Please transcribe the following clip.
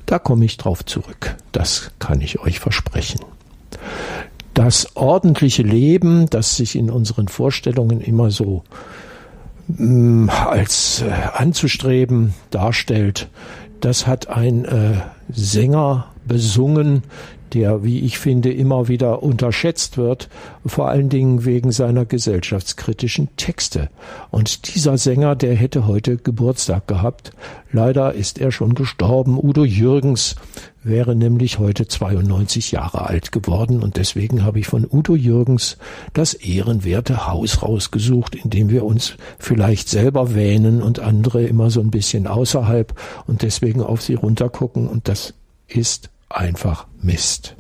Da komme ich drauf zurück. Das kann ich euch versprechen. Das ordentliche Leben, das sich in unseren Vorstellungen immer so als anzustreben darstellt, das hat ein Sänger besungen, der, wie ich finde, immer wieder unterschätzt wird, vor allen Dingen wegen seiner gesellschaftskritischen Texte. Und dieser Sänger, der hätte heute Geburtstag gehabt. Leider ist er schon gestorben. Udo Jürgens wäre nämlich heute 92 Jahre alt geworden. Und deswegen habe ich von Udo Jürgens das ehrenwerte Haus rausgesucht, in dem wir uns vielleicht selber wähnen und andere immer so ein bisschen außerhalb und deswegen auf sie runtergucken. Und das ist einfach Mist.